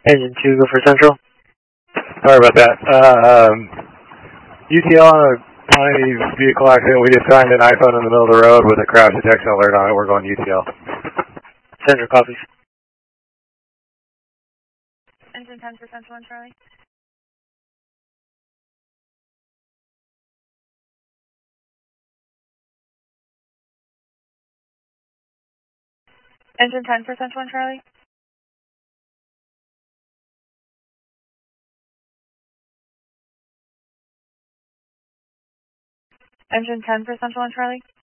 Engine 2, go for Central. Sorry about that. UTL on a vehicle accident. We just found an iPhone in the middle of the road with a crash detection alert on it. We're going UTL. Central copies. Engine 10 for Central and Charlie. Engine 10 for Central and Charlie. Engine 10 for Central and Charlie.